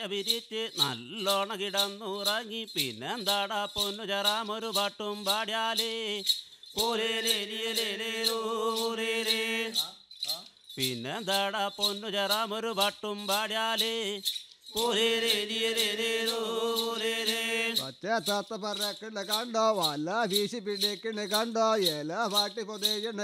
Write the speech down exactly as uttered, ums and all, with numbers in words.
വിരിച്ച് നല്ലോണം കിടന്നുറങ്ങി പിന്നെന്താടാ പൊന്നു ചറാമൊരു പാട്ടും പാടിയാലേ പോരേലേലിയലേലേരൂരേലേ പിന്നെന്താടാ പൊന്നു ചറാമൊരു പാട്ടും പാടിയാലേ പോരേലേലിയലേലേരൂരേലേ പറ്റാത്ത പറക്കണ് കണ്ടോ വല്ല വീശി പിടിക്കണ് കണ്ടോ ഇല പാട്ടി പൊതയണ്